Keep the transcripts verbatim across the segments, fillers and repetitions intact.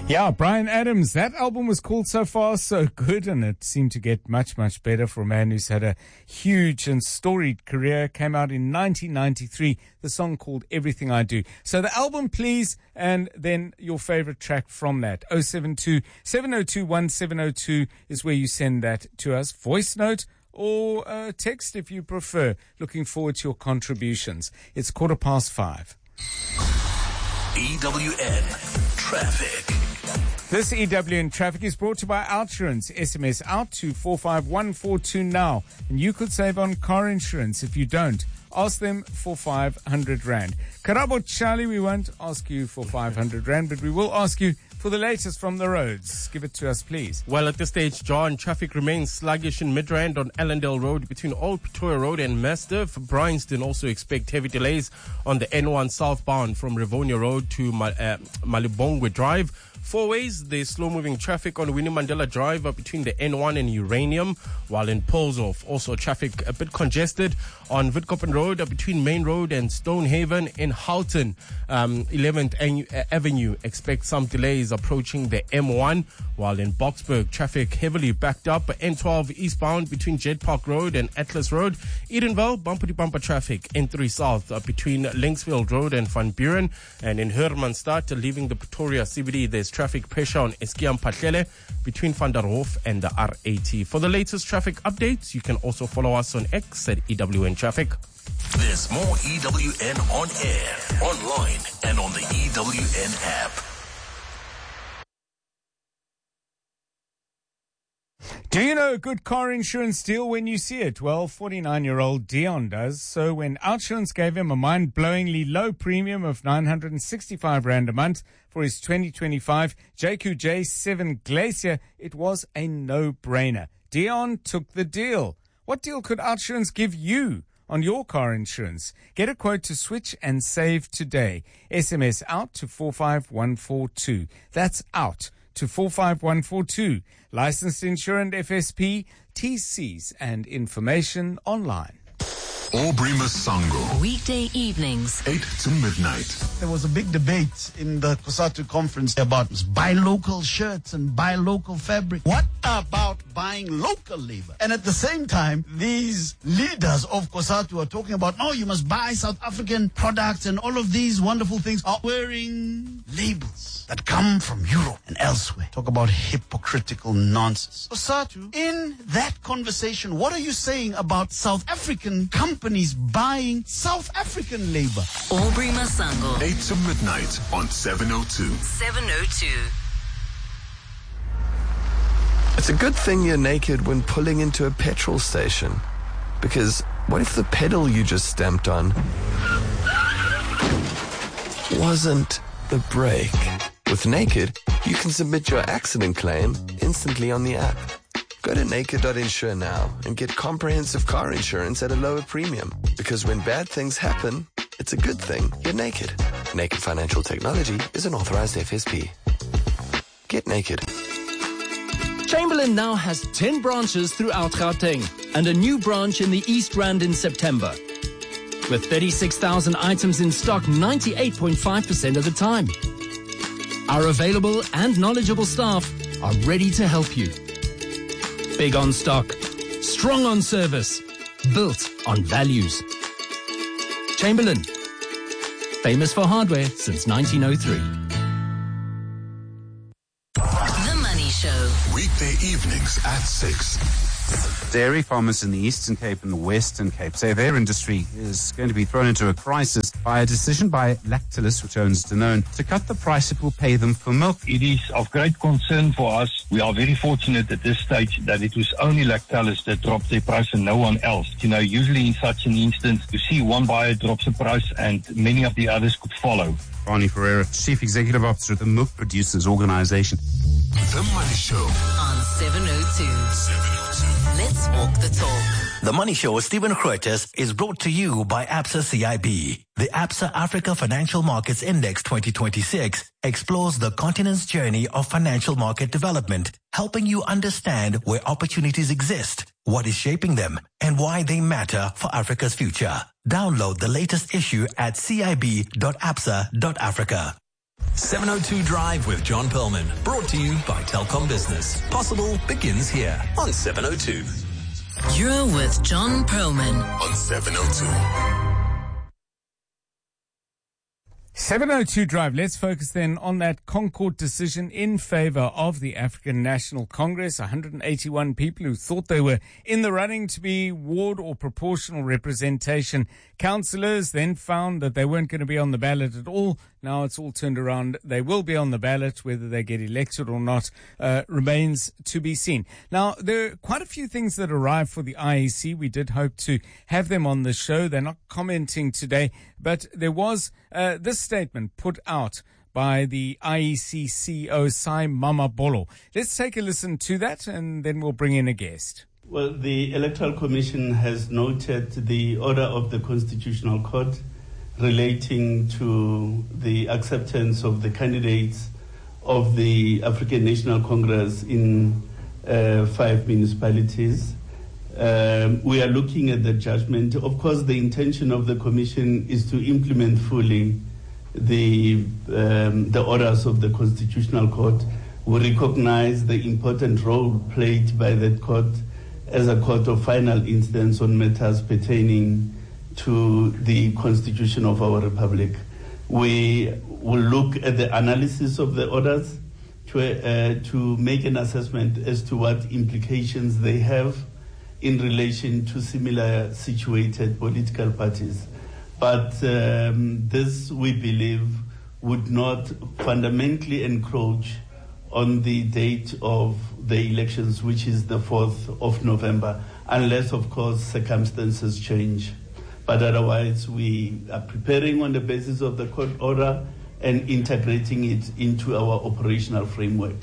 Yeah, Bryan Adams, that album was called So Far So Good, and it seemed to get much, much better for a man who's had a huge and storied career. Came out in nineteen ninety-three, the song called Everything I Do. So the album, please, and then your favorite track from that. oh seven two, seven oh two, one seven oh two is where you send that to us. Voice note or uh, text if you prefer. Looking forward to your contributions. It's quarter past five. E W N Traffic. This E W N Traffic is brought to you by Outsurance. S M S out to four five one four two now. And you could save on car insurance. If you don't, ask them for five hundred rand. Karabo Charlie, we won't ask you for five hundred rand, but we will ask you for the latest from the roads. Give it to us, please. Well, at this stage, John, traffic remains sluggish in Midrand on Allendale Road between Old Pretoria Road and Mastiff. Bryanston also expect heavy delays on the N one southbound from Rivonia Road to Mal- uh, Malibongwe Drive. Four ways, there's slow-moving traffic on Winnie Mandela Drive up between the N one and Uranium, while in Polshof, also traffic a bit congested on Witkoppen Road up between Main Road and Stonehaven. In Houghton, um, eleventh Avenue, expect some delays approaching the M one, while in Boksburg, traffic heavily backed up. N twelve eastbound between Jet Park Road and Atlas Road. Edenville, bumper-to-bumper traffic. N three south up between Linksfield Road and Van Buren, and in Hermanstad, leaving the Pretoria C B D, there's traffic pressure on Eskiam Patlele between Van der Hof and the R eighty. For the latest traffic updates, you can also follow us on X at E W N Traffic. There's more E W N on air, online, and on the E W N app. Do you know a good car insurance deal when you see it? Well, forty-nine-year-old Dion does. So when Outsurance gave him a mind-blowingly low premium of nine hundred sixty-five rand a month for his twenty twenty-five J Q J seven Glacier, it was a no-brainer. Dion took the deal. What deal could Outsurance give you on your car insurance? Get a quote to switch and save today. S M S out to four five one four two. That's out to four five one four two. Licensed Insurance F S P, T Cs and information online. Aubrey Masango. Weekday evenings, eight to midnight. There was a big debate in the COSATU conference about buy local shirts and buy local fabric. What about buying local labor? And at the same time, these leaders of COSATU are talking about, no, you must buy South African products, and all of these wonderful things are wearing labels that come from Europe and elsewhere. Talk about hypocritical nonsense. COSATU, in that conversation, what are you saying about South African companies buying South African labor? Aubrey Masango, eight to midnight on seven oh two. seven oh two. It's a good thing you're naked when pulling into a petrol station. Because what if the pedal you just stamped on wasn't the brake? With Naked, you can submit your accident claim instantly on the app. Go to naked dot insure now and get comprehensive car insurance at a lower premium. Because when bad things happen, it's a good thing you're naked. Naked Financial Technology is an authorized F S P. Get naked. Chamberlain now has ten branches throughout Gauteng and a new branch in the East Rand in September. With thirty-six thousand items in stock ninety-eight point five percent of the time. Our available and knowledgeable staff are ready to help you. Big on stock, strong on service, built on values. Chamberlain, famous for hardware since nineteen oh three. The Money Show. Weekday evenings at six. Dairy farmers in the Eastern Cape and the Western Cape say their industry is going to be thrown into a crisis by a decision by Lactalis, which owns Danone, to cut the price it will pay them for milk. It is of great concern for us. We are very fortunate at this stage that it was only Lactalis that dropped their price and no one else. You know, usually in such an instance, you see one buyer drops the price and many of the others could follow. Barney Ferreira, Chief Executive Officer of the Milk Producers Organization. The Money Show on seven oh two. seven oh two. Let's walk the talk. The Money Show with Stephen Grootes is brought to you by Absa C I B. The Absa Africa Financial Markets Index twenty twenty-six explores the continent's journey of financial market development, helping you understand where opportunities exist, what is shaping them, and why they matter for Africa's future. Download the latest issue at c i b dot absa dot africa. seven oh two Drive with John Perlman. Brought to you by Telkom Business. Possible begins here on seven oh two. You're with John Perlman on seven oh two. seven oh two Drive. Let's focus then on that Concord decision in favor of the African National Congress. one hundred eighty-one people who thought they were in the running to be ward or proportional representation councillors then found that they weren't going to be on the ballot at all. Now it's all turned around. They will be on the ballot. Whether they get elected or not uh, remains to be seen. Now, there are quite a few things that arrived for the I E C. We did hope to have them on the show. They're not commenting today, but there was uh, this statement put out by the I E C C E O, Sai Mamabolo. Let's take a listen to that, and then we'll bring in a guest. Well, the Electoral Commission has noted the order of the Constitutional Court relating to the acceptance of the candidates of the African National Congress in uh, five municipalities. Um, we are looking at the judgment. Of course, the intention of the Commission is to implement fully the um, the orders of the Constitutional Court. We recognize the important role played by that court as a court of final instance on matters pertaining to the constitution of our republic. We will look at the analysis of the orders to, uh, to make an assessment as to what implications they have in relation to similar situated political parties. But um, this, we believe, would not fundamentally encroach on the date of the elections, which is the fourth of November, unless, of course, circumstances change. But otherwise, we are preparing on the basis of the court order and integrating it into our operational framework.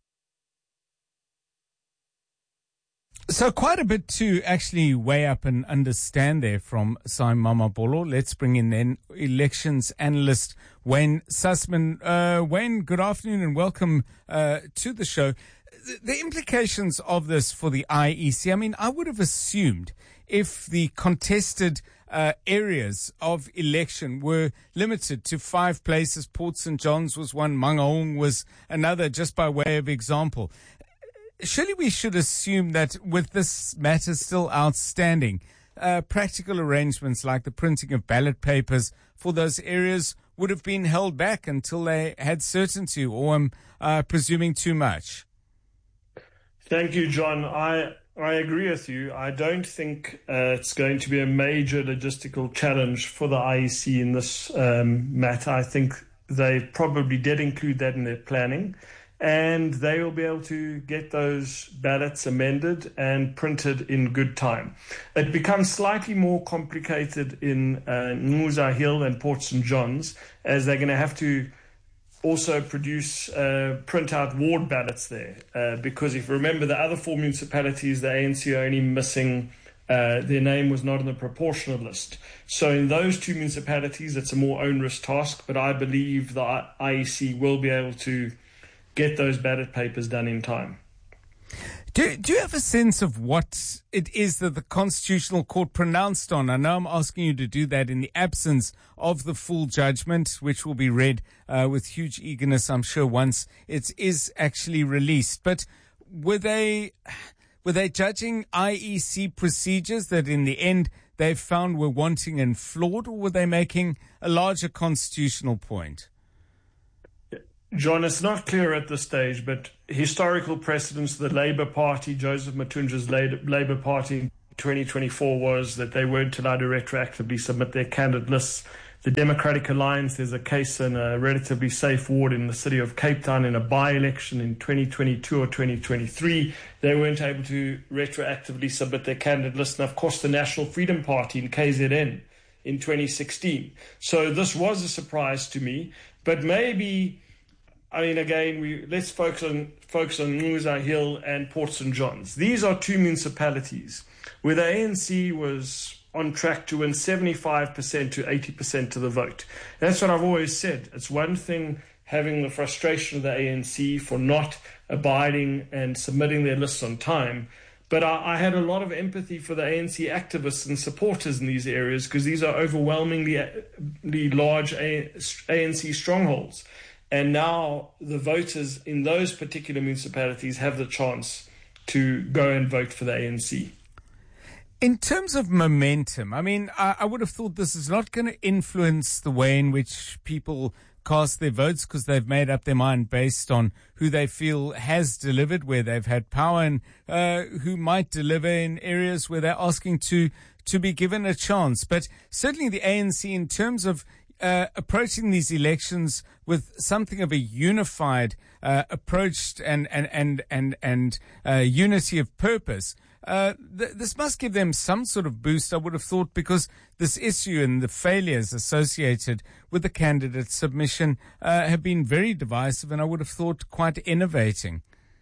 So quite a bit to actually weigh up and understand there from Sai Mamabolo. Let's bring in then elections analyst Wayne Sussman. Uh, Wayne, good afternoon and welcome uh, to the show. The, the implications of this for the I E C, I mean, I would have assumed if the contested uh, areas of election were limited to five places, Port Saint John's was one, Mangaung was another, just by way of example. Surely we should assume that with this matter still outstanding, uh, practical arrangements like the printing of ballot papers for those areas would have been held back until they had certainty, or I'm uh, presuming too much. Thank you, John. I I agree with you. I don't think uh, it's going to be a major logistical challenge for the I E C in this um, matter. I think they probably did include that in their planning, and they will be able to get those ballots amended and printed in good time. It becomes slightly more complicated in uh, Ngquza Hill and Port Saint John's, as they're going to have to also produce, uh, print out ward ballots there. Uh, because if you remember, the other four municipalities, the A N C are only missing, uh, their name was not on the proportional list. So in those two municipalities, it's a more onerous task, but I believe the I E C will be able to get those ballot papers done in time. Do, do you have a sense of what it is that the Constitutional Court pronounced on? I know I'm asking you to do that in the absence of the full judgment, which will be read uh, with huge eagerness, I'm sure, once it is actually released. But were they, were they judging I E C procedures that in the end they found were wanting and flawed, or were they making a larger constitutional point? John, it's not clear at this stage, but historical precedents, the Labour Party, Joseph Matunja's Labour Party in twenty twenty-four was that they weren't allowed to retroactively submit their candidate lists. The Democratic Alliance, there's a case in a relatively safe ward in the city of Cape Town in a by-election in twenty twenty-two or twenty twenty-three. They weren't able to retroactively submit their candidate list. And, of course, the National Freedom Party in K Z N in twenty sixteen. So this was a surprise to me, but maybe... I mean, again, we let's focus on focus on Ngquza Hill and Port Saint John's. These are two municipalities where the A N C was on track to win seventy-five percent to eighty percent of the vote. That's what I've always said. It's one thing having the frustration of the A N C for not abiding and submitting their lists on time, but I, I had a lot of empathy for the A N C activists and supporters in these areas, because these are overwhelmingly large A N C strongholds. And now the voters in those particular municipalities have the chance to go and vote for the A N C. In terms of momentum, I mean, I, I would have thought this is not going to influence the way in which people cast their votes, because they've made up their mind based on who they feel has delivered, where they've had power, and uh, who might deliver in areas where they're asking to to be given a chance. But certainly the A N C, in terms of uh, approaching these elections with something of a unified uh, approach and and and and and uh, unity of purpose. Uh, th- this must give them some sort of boost, I would have thought, because this issue and the failures associated with the candidate submission uh, have been very divisive, and I would have thought quite innovating.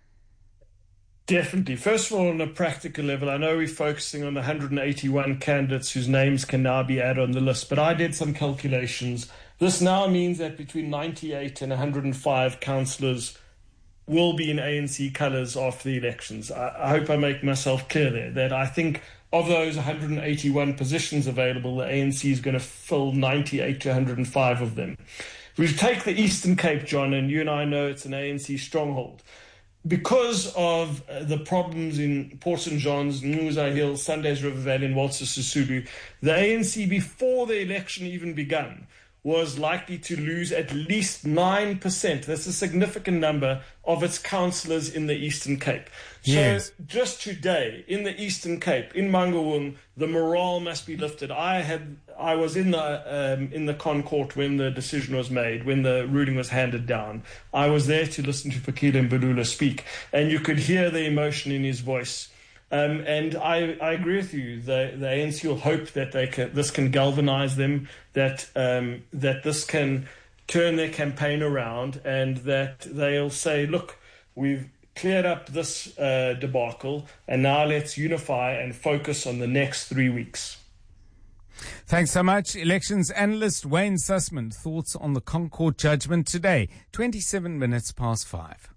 Definitely. First of all, on a practical level, I know we're focusing on the one hundred eighty-one candidates whose names can now be added on the list, but I did some calculations. This now means that between ninety-eight and one hundred five councillors will be in A N C colours after the elections. I, I hope I make myself clear there, that I think of those one hundred eighty-one positions available, the A N C is going to fill ninety-eight to one hundred five of them. If we take the Eastern Cape, John, and you and I know it's an A N C stronghold, because of uh, the problems in Port Saint John's, Ngquza Hill, Sundays River Valley, and Walter Sisulu, the A N C, before the election even begun, was likely to lose at least nine percent. That's a significant number of its councillors in the Eastern Cape. So yes. Just today, in the Eastern Cape, in Mangaung, the morale must be lifted. I had, I was in the um, in the Concourt when the decision was made, when the ruling was handed down. I was there to listen to Fikile Mbalula speak, and you could hear the emotion in his voice. Um, and I, I agree with you. The, the A N C will hope that they can, this can galvanize them, that um, that this can turn their campaign around, and that they'll say, look, we've cleared up this uh, debacle, and now let's unify and focus on the next three weeks. Thanks so much. Elections analyst Wayne Sussman. Thoughts on the Concourt judgment today, twenty-seven minutes past five.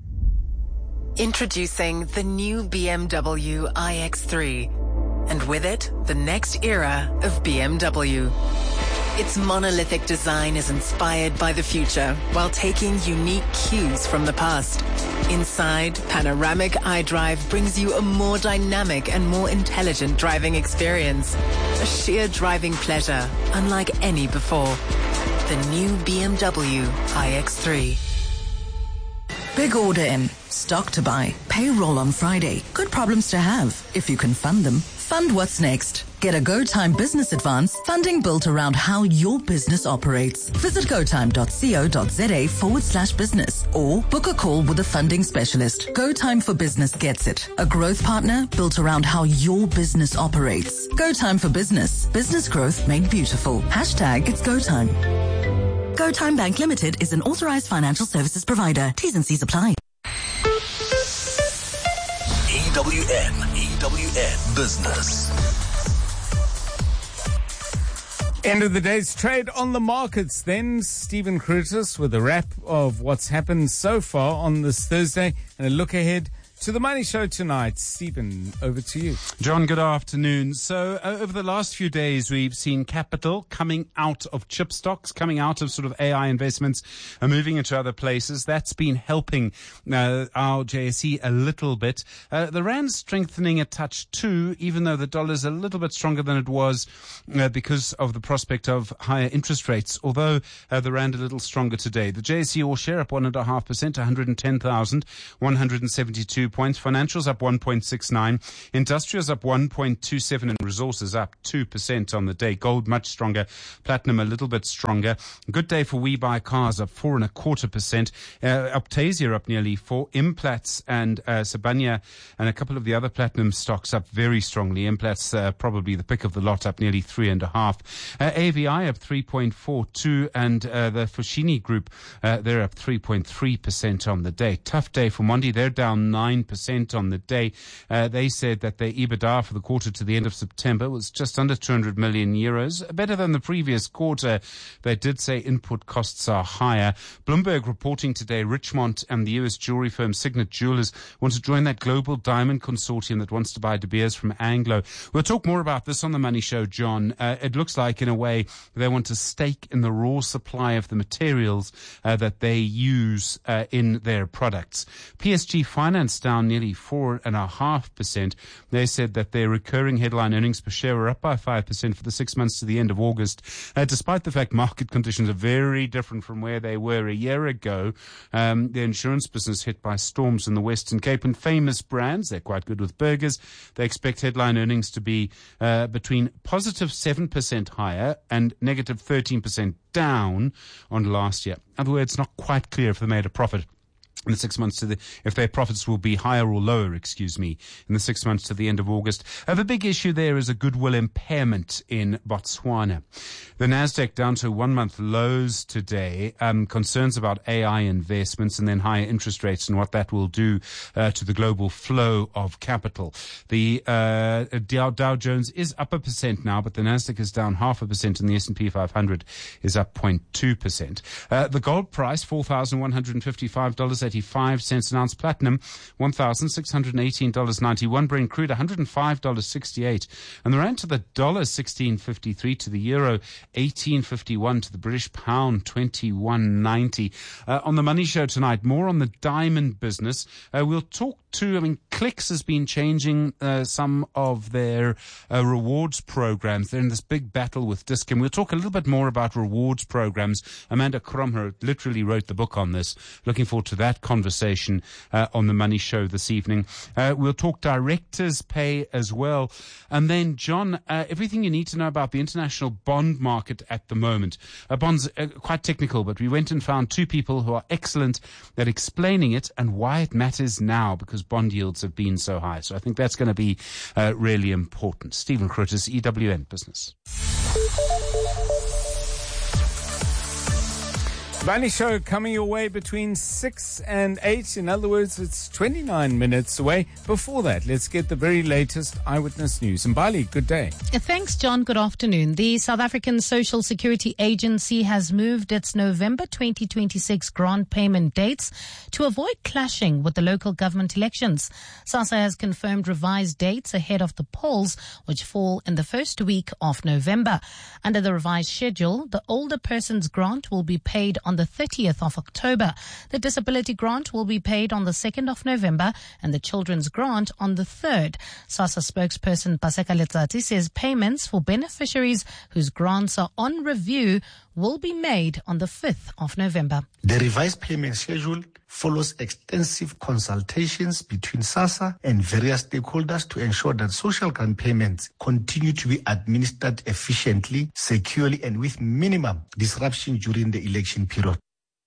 Introducing the new B M W i X three, and with it, the next era of B M W. Its monolithic design is inspired by the future while taking unique cues from the past. Inside, panoramic iDrive brings you a more dynamic and more intelligent driving experience. A sheer driving pleasure unlike any before. The new B M W i X three. Big order in, stock to buy, payroll on Friday. Good problems to have, if you can fund them. Fund what's next. Get a GoTime Business Advance, funding built around how your business operates. Visit gotime.co.za forward slash business or book a call with a funding specialist. GoTime for Business gets it. A growth partner built around how your business operates. GoTime for Business. Business growth made beautiful. Hashtag it's GoTime. GoTime Bank Limited is an authorized financial services provider. T's and C's apply. E W N, E W N Business. End of the day's trade on the markets. Then Stephen Curtis with a wrap of what's happened so far on this Thursday and a look ahead to the Money Show tonight. Stephen, over to you. John, good afternoon. So uh, over the last few days, we've seen capital coming out of chip stocks, coming out of sort of A I investments and moving into other places. That's been helping uh, our J S E a little bit. Uh, the rand strengthening a touch too, even though the dollar's a little bit stronger than it was uh, because of the prospect of higher interest rates, although uh, the rand a little stronger today. The J S E all share up one point five percent, one hundred ten thousand one hundred seventy-two points. Financials up one point six nine. Industrials up one point two seven, and resources up two percent on the day. Gold much stronger. Platinum a little bit stronger. Good day for We Buy Cars, up four and a quarter percent. Uh, Optasia up nearly four. Implats and uh, Sibanye and a couple of the other platinum stocks up very strongly. Implats uh, probably the pick of the lot, up nearly three and a half. Uh, A V I up three point four two, and uh, the Foschini Group uh, they're up three point three percent on the day. Tough day for Mondi. They're down nine nine percent on the day. Uh, they said that their EBITDA for the quarter to the end of September was just under two hundred million euros, better than the previous quarter. They did say input costs are higher. Bloomberg reporting today Richmond and the U S jewelry firm Signet Jewelers want to join that global diamond consortium that wants to buy De Beers from Anglo. We'll talk more about this on the Money Show, John. Uh, it looks like, in a way, they want to stake in the raw supply of the materials uh, that they use uh, in their products. P S G Finance down nearly four and a half percent. They said that their recurring headline earnings per share were up by five percent for the six months to the end of August, uh, despite the fact market conditions are very different from where they were a year ago. Um, the insurance business hit by storms in the Western Cape, and Famous Brands, they're quite good with burgers. They expect headline earnings to be uh, between positive seven percent higher and negative thirteen percent down on last year. In other words, not quite clear if they made a profit in the six months to the, if their profits will be higher or lower, excuse me, in the six months to the end of August. Uh, the big issue there is a goodwill impairment in Botswana. The Nasdaq down to one-month lows today. Um, concerns about A I investments and then higher interest rates and what that will do uh, to the global flow of capital. The uh, Dow, Dow Jones is up a percent now, but the Nasdaq is down half a percent, and the S and P five hundred is up zero point two percent. Uh, the gold price, four thousand one hundred fifty-five dollars and eighty-five cents an ounce. Platinum, one thousand six hundred eighteen dollars and ninety-one. Brent crude, one hundred five dollars and sixty-eight. And the rand to the dollar, sixteen fifty-three. To the euro, eighteen fifty-one. To the British pound, twenty-one ninety. Uh, on the Money Show tonight, more on the diamond business. Uh, we'll talk to, I mean, Clicks has been changing uh, some of their uh, rewards programs. They're in this big battle with Dis-Chem. We'll talk a little bit more about rewards programs. Amanda Kromher literally wrote the book on this. Looking forward to that conversation uh, on the Money Show this evening. Uh, we'll talk directors' pay as well. And then, John, uh, everything you need to know about the international bond market at the moment. Uh, bonds are quite technical, but we went and found two people who are excellent at explaining it and why it matters now, because bond yields have been so high. So I think that's going to be uh, really important. Stephen Krutis, E W N Business. Money Show coming your way between six and eight. In other words, it's twenty-nine minutes away. Before that, let's get the very latest eyewitness news. Mbali, good day. Thanks, John. Good afternoon. The South African Social Security Agency has moved its November twenty twenty-six grant payment dates to avoid clashing with the local government elections. SASSA has confirmed revised dates ahead of the polls, which fall in the first week of November. Under the revised schedule, the older person's grant will be paid on the thirtieth of October. The disability grant will be paid on the second of November and the children's grant on the third. SASSA spokesperson Paseka Letsatsi says payments for beneficiaries whose grants are on review will be made on the fifth of November. The revised payment schedule follows extensive consultations between SASSA and various stakeholders to ensure that social grant payments continue to be administered efficiently, securely, and with minimum disruption during the election period.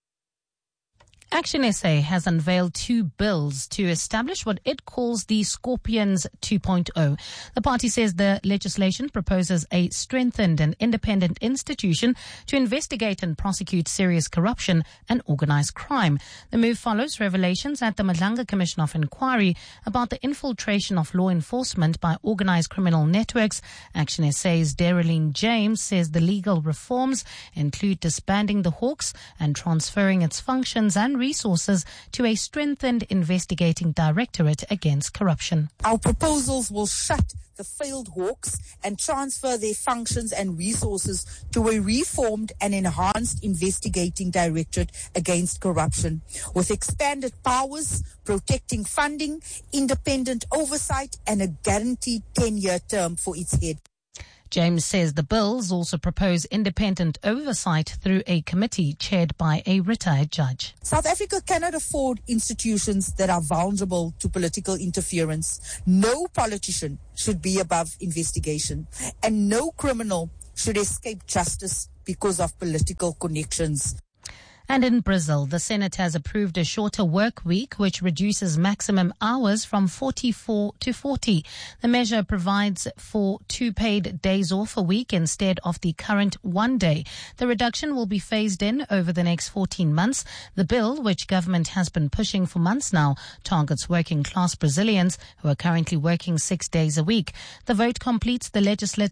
Action S A has unveiled two bills to establish what it calls the Scorpions two point oh. The party says the legislation proposes a strengthened and independent institution to investigate and prosecute serious corruption and organized crime. The move follows revelations at the Madlanga Commission of Inquiry about the infiltration of law enforcement by organized criminal networks. Action S A's Daryline James says the legal reforms include disbanding the Hawks and transferring its functions and resources to a strengthened investigating directorate against corruption. Our proposals will shut the failed Hawks and transfer their functions and resources to a reformed and enhanced investigating directorate against corruption, with expanded powers, protecting funding, independent oversight, and a guaranteed ten-year term for its head. James says the bills also propose independent oversight through a committee chaired by a retired judge. South Africa cannot afford institutions that are vulnerable to political interference. No politician should be above investigation, and no criminal should escape justice because of political connections. And in Brazil, the Senate has approved a shorter work week, which reduces maximum hours from forty-four to forty. The measure provides for two paid days off a week instead of the current one day. The reduction will be phased in over the next fourteen months. The bill, which government has been pushing for months now, targets working class Brazilians who are currently working six days a week. The vote completes the legislative